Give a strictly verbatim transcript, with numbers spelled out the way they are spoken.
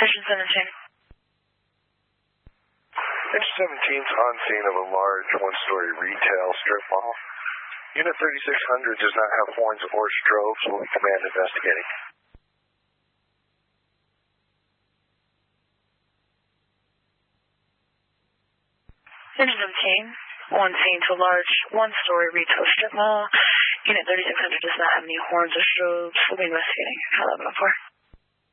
Station seventeen. Station seventeen's on scene of a large one-story retail strip mall. Unit thirty-six hundred does not have horns or strobes. Will be command investigating. Station seventeen, on scene to a large one-story retail strip mall. Unit thirty-six hundred does not have any horns or strobes. We'll be investigating. eleven oh four.